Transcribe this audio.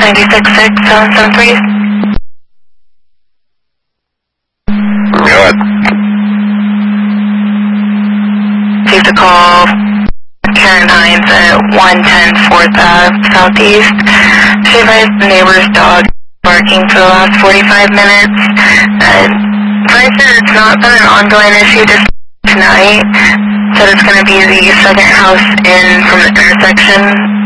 966-773. Good. Received a call, Karen Hines at 110 4th Ave Southeast. She advised the neighbor's dog barking for the last 45 minutes. Pricer, it's not been an ongoing issue just tonight. Said it's going to be the second house in from the intersection